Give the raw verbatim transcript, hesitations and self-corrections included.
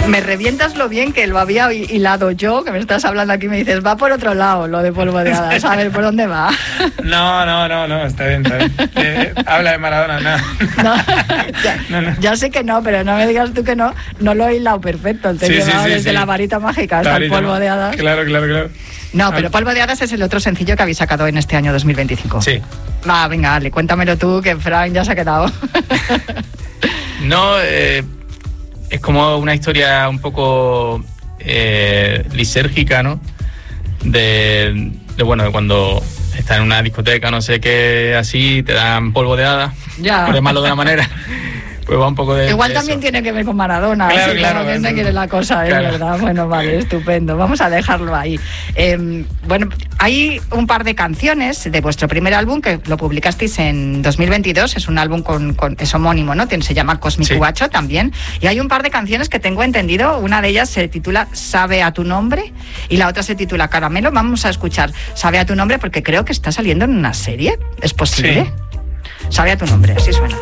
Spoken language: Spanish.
Me revientas lo bien que lo había hilado yo, que me estás hablando aquí y me dices, va por otro lado lo de Polvo de Hadas, a ver, ¿por dónde va? No, no, no, no, está bien, está bien. Eh, habla de Maradona, no. No, ya, no, no. Ya sé que no, pero no me digas tú que no, no lo he hilado perfecto, te he sí, llevado sí, sí, desde sí. la varita mágica la hasta varita, el Polvo de Hadas. Claro, claro, claro. No, pero Polvo de Hadas es el otro sencillo que habéis sacado en este año dos mil veinticinco. Sí. Va, venga, dale, cuéntamelo tú, que Fran ya se ha quedado. No, eh, es como una historia un poco eh, lisérgica, ¿no? De, de, bueno, de cuando estás en una discoteca, no sé qué, así, te dan polvo de hadas, ya. por llamarlo de una manera. Pues va un poco de Igual de también eso. tiene que ver con Maradona, claro, así claro, como que se quiere la cosa, es claro. verdad. Bueno, vale, estupendo. Vamos a dejarlo ahí. Eh, bueno, hay un par de canciones de vuestro primer álbum que lo publicasteis en dos mil veintidós. Es un álbum con, con es homónimo, ¿no? Se llama Cosmic Guacho sí. también. Y hay un par de canciones que tengo entendido. Una de ellas se titula Sabe a tu nombre y la otra se titula Caramelo. Vamos a escuchar Sabe a tu nombre porque creo que está saliendo en una serie. ¿Es posible? Sí. Sabe a tu nombre, así suena.